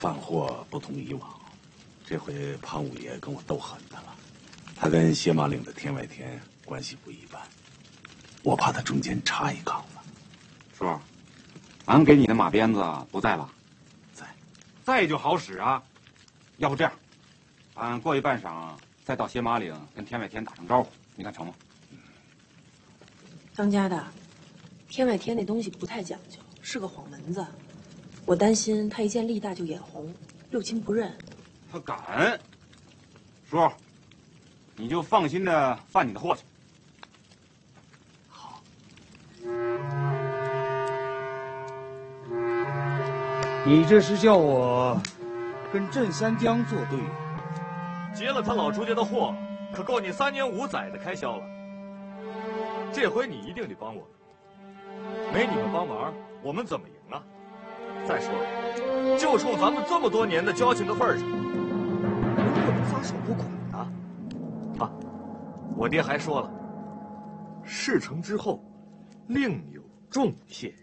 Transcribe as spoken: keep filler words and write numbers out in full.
贩货不同以往，这回潘五爷跟我斗狠的了。他跟歇马岭的天外天关系不一般，我怕他中间插一杠子。 叔，俺给你的马鞭子不在了？ 在， 在就好使啊。要不这样，俺过一半晌再到歇马岭跟天外天打声招呼，你看成吗？ 当家的，天外天那东西不太讲究，是个幌门子。我担心他一见力大就眼红，六亲不认。 他敢？叔，你就放心的贩你的货去。 好。 你这是叫我跟镇三江作对？ 劫了他老朱家的货，可够你三年五载的开销了。这回你一定得帮我们，没你们帮忙，我们怎么赢啊？再说了，就冲咱们这么多年的交情的份上，如果不撒手不管啊！啊，我爹还说了，事成之后，另有重谢。